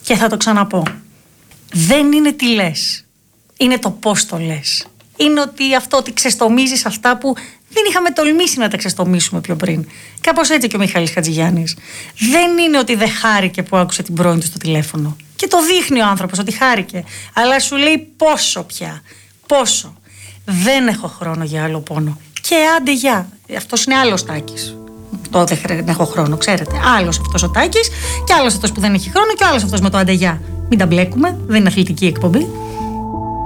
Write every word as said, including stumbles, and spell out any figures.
Και θα το ξαναπώ. Δεν είναι τι λες. Είναι το πώς το λες. Είναι ότι αυτό ότι ξεστομίζεις αυτά που δεν είχαμε τολμήσει να τα ξεστομίσουμε πιο πριν. Κάπως έτσι και ο Μιχάλης Χατζηγιάννης. Δεν είναι ότι δεν χάρηκε που άκουσε την πρώην του στο τηλέφωνο. Και το δείχνει ο άνθρωπος ότι χάρηκε. Αλλά σου λέει πόσο πια. Πόσο. Δεν έχω χρόνο για άλλο πόνο. Και άντε γεια. Αυτός είναι άλλος Τάκης. Το δεν έχω χρόνο, ξέρετε. Άλλος αυτός ο Τάκης και άλλος αυτός που δεν έχει χρόνο και άλλος αυτός με το άντε γεια. Μην τα μπλέκουμε. Δεν είναι αθλητική εκπομπή.